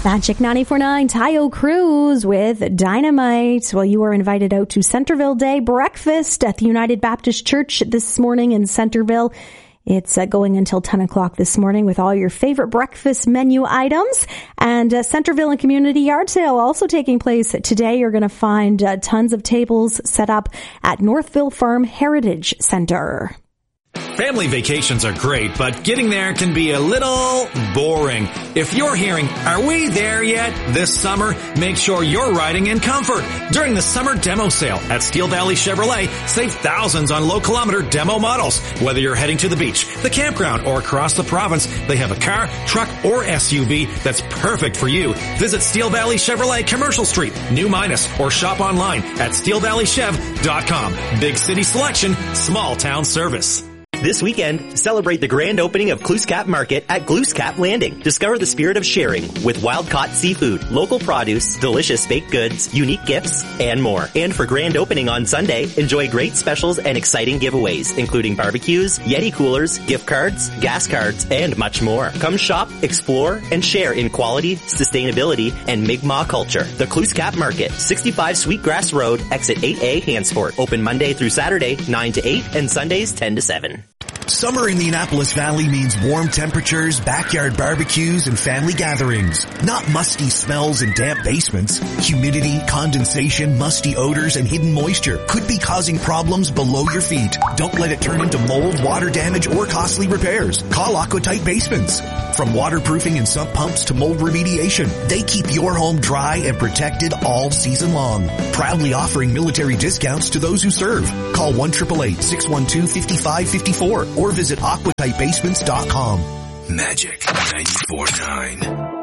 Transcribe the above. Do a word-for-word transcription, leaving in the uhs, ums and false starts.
Magic ninety-four point nine, Tayo Cruz with Dynamite. Well, you are invited out to Centerville Day breakfast at the United Baptist Church this morning in Centerville. It's uh, going until ten o'clock this morning with all your favorite breakfast menu items. And uh, Centerville and Community Yard Sale also taking place today. You're going to find uh, tons of tables set up at Northville Farm Heritage Center. Family vacations are great, but getting there can be a little boring. If you're hearing, "Are we there yet?" this summer, make sure you're riding in comfort. During the summer demo sale at Steel Valley Chevrolet, save thousands on low-kilometer demo models. Whether you're heading to the beach, the campground, or across the province, they have a car, truck, or S U V that's perfect for you. Visit Steel Valley Chevrolet Commercial Street, New Minas, or shop online at steel valley chev dot com. Big city selection, small town service. This weekend, celebrate the grand opening of Glooscap Market at Glooscap Landing. Discover the spirit of sharing with wild-caught seafood, local produce, delicious baked goods, unique gifts, and more. And for grand opening on Sunday, enjoy great specials and exciting giveaways, including barbecues, Yeti coolers, gift cards, gas cards, and much more. Come shop, explore, and share in quality, sustainability, and Mi'kmaq culture. The Glooscap Market, sixty-five Sweetgrass Road, exit eight A, Hansport. Open Monday through Saturday, nine to eight, and Sundays, ten to seven. Summer in the Annapolis Valley means warm temperatures, backyard barbecues, and family gatherings. Not musty smells and damp basements. Humidity, condensation, musty odors, and hidden moisture could be causing problems below your feet. Don't let it turn into mold, water damage, or costly repairs. Call Aquatight Basements. From waterproofing and sump pumps to mold remediation, they keep your home dry and protected all season long. Proudly offering military discounts to those who serve. Call one eight eight eight, six one two, five five five four or visit aquatight basements dot com. Magic ninety-four point nine.